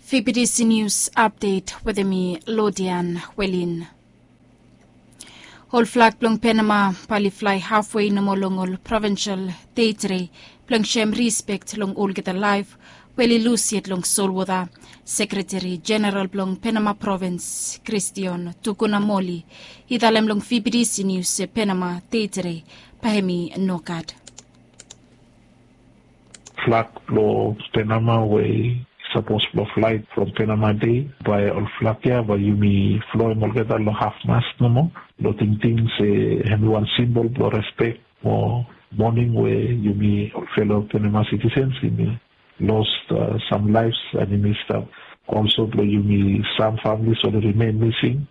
VPDC News Update with me, Lodian Welin. Whole flag plong Panama palifly halfway no molongol provincial theatre plong shem respect long all get alive weli luciet long solwoda Secretary General plong Panama Province Christian Tukunamoli idalem long VPDC News Panama theatre pahemi nokad. Flag plong Panama way supposed to flight from Panama Day by Olflakia, by Yumi flowing altogether lo half mast no more. Lo things one symbol of respect or morning where Yumi fellow Panama citizens Yumi lost some lives and Yumi stuff. Also Yumi some families already remain missing.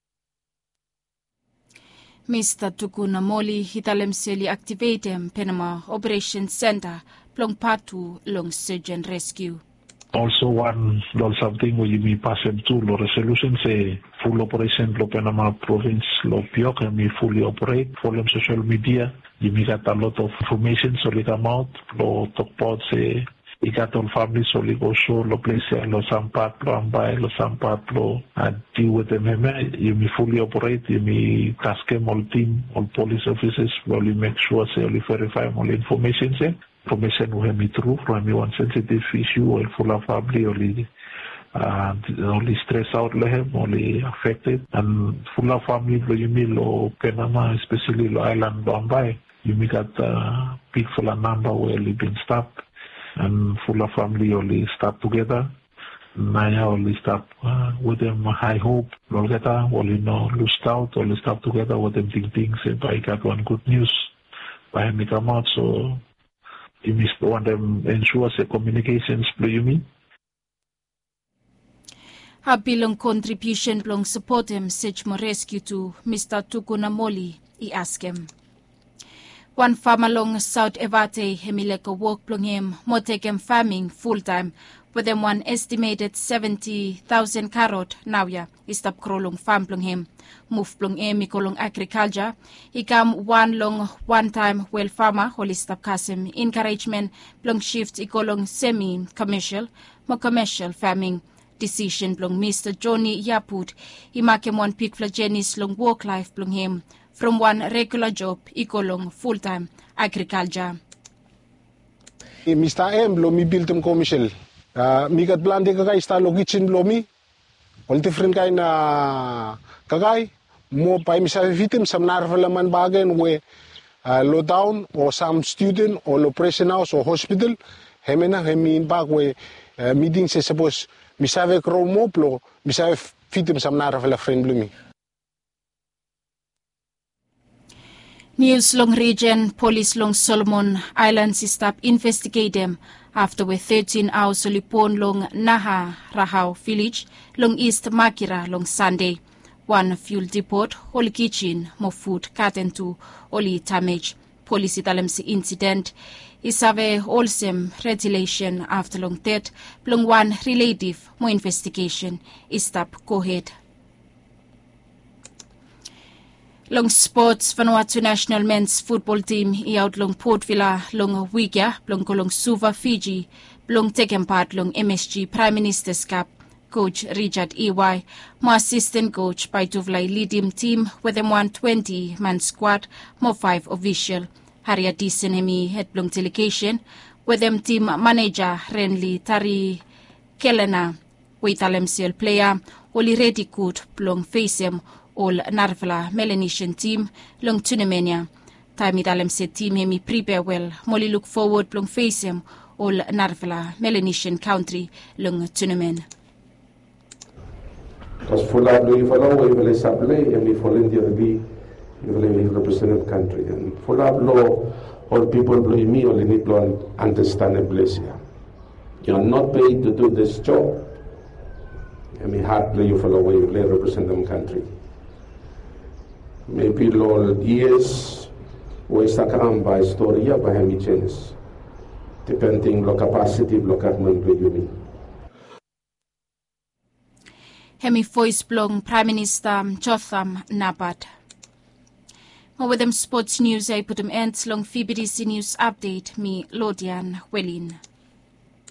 Mr. Tukunamoli hitalemseli activatem Panama Operations Center plong patu long search and rescue. Also one something where you may pass them to lo resolution say full operation lo Panama province lo Pioc and we fully operate for them social media. You may get a lot of information so they come out lo talk about say you got all families so they go show lo place lo sampat lo ambay lo sampat lo and deal with them. You may fully operate, you may task them all team, all police officers, only make sure say only verify all information say. Information will have me through from me one sensitive issue or full of family only stress out lehem only affected and full of family you mean lo Panama especially lo island Bombay you may got big full of number where they been stopped and full of family only stop together. Naya only stop with them high hope Lolgeta only no lose out only stop together with them things and I got one good news by me come out so you must want them ensure the communications you mean? Happy long contribution long support him such more rescue to Mr. Tukunamoli I ask him. One farmer long South Evate hemileko work plong him more take him farming full time with them one estimated 70,000 carrot now ya istap krolong farm plong him move plong mikolong agriculture ikam one time well farmer holy stop kasim encouragement plong shift ikolong semi commercial mo commercial farming decision plong Mr. Johnny Yaput imakem one pick flagenis long work life plong him from one regular job ikolong full time agriculture. Mr. M lo mi build commercial mi kat blande kakay sta logicin lo mi all different kind na kakay mo pa mi sa fitim sam nar falaman bagen we low down or some student or low prison house or hospital hemena hemin bag we meeting se suppose mi sa ve kro mo plo mi sa fitim sam nar fala friend mi. News long region police long Solomon Islands stop investigate them after we 13 hours solipon long Naha Rahau village long East Makira long Sunday. One fuel depot, Holy Kitchen, mo food to Oli damage. Police italemsi incident isave wholesome retaliation after long death, long one relative mo investigation istap go ahead. Long sports Vanuatu national men's football team out long Port Vila long Wigia long kolong Suva Fiji long taken part long MSG Prime Minister's Cup. Coach Richard EY, more assistant coach by Tuvlai lead him team with them 120-man squad, more 5 official. Harriet Disenemi head blong delegation with them team manager Renly Tari Kelena, with Alemsiel player, Oli Ready Kut blong face him all Narvla Melanesian team long Tunemenia. Time it Alemse team hemi prepare well, Molly look forward blong face him all Narvla Melanesian country long Tunemen. Because full up you follow you will supply and you volunteer be you will represent the country and full up law all people blame me only need to understand a place here. You are not paid to do this job. I mean hardly you follow you will represent the country. Maybe law years we sakam by story by hemi changes. Depending on capacity of government you mean. Hemi voice blong Prime Minister Jotham Nabat. More with them sports news I put them ends long VPDC News Update me Lodian Welin.